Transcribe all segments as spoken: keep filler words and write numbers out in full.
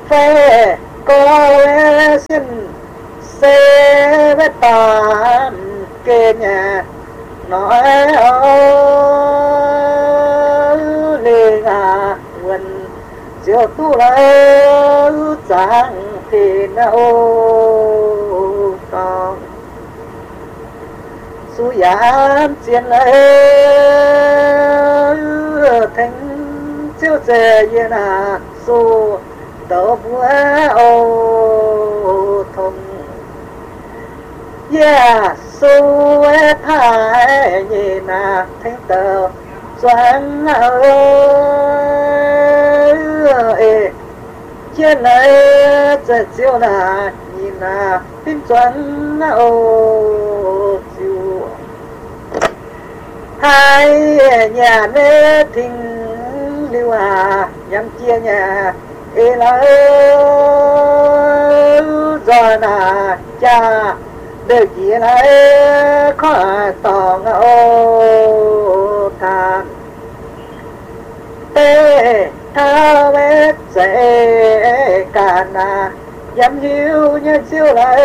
phê có xin xe với tàn kê nhà nói ơi lê ngà quần chiều tu lấy chẳng thì nào con su yam chiến lấy thành chiếu xe yên à su tớ búa ô thông yeah su thái nhìn à thành tờ doãn ơi chiến lấy sẽ chiếu là nhìn à tin doãn ô chiếu hai nhà nê thình lưu à nhắm chia nhà ê là rồi là cha được gì lại khó tòng ô than tê thao vết dễ cả nà dám hiu như chiêu lại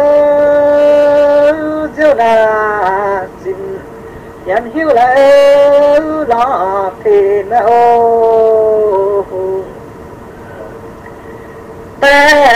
chiêu là xin dám hiu lại lo thì nó tê